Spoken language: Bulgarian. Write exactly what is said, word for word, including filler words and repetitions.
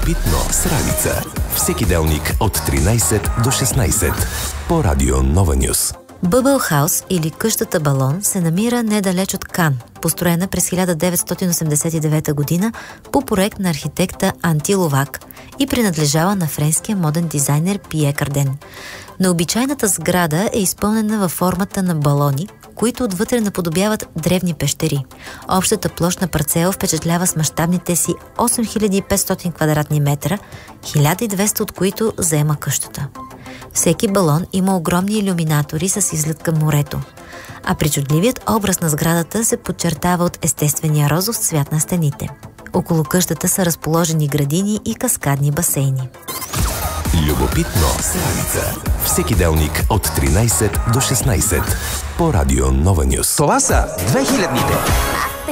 Любопитно с Ралица. Всеки делник от тринайсет до шестнайсет по Радио Нова Нюс. Бъбъл Хаус или къщата Балон се намира недалеч от Кан, построена през хиляда деветстотин осемдесет и девета година по проект на архитекта Анти Ловак и принадлежала на френския моден дизайнер Пие Карден. Необичайната сграда е изпълнена във формата на балони, които отвътре наподобяват древни пещери. Общата площ на парцела впечатлява с мащабните си осем хиляди и петстотин квадратни метра, хиляда и двеста от които заема къщата. Всеки балон има огромни илюминатори с изглед към морето, а причудливият образ на сградата се подчертава от естествения розов цвят на стените. Около къщата са разположени градини и каскадни басейни. Любопитно с Ралица. Всеки делник от тринайсет до шестнайсет по Радио Нова Нюс. Това са две хилядните.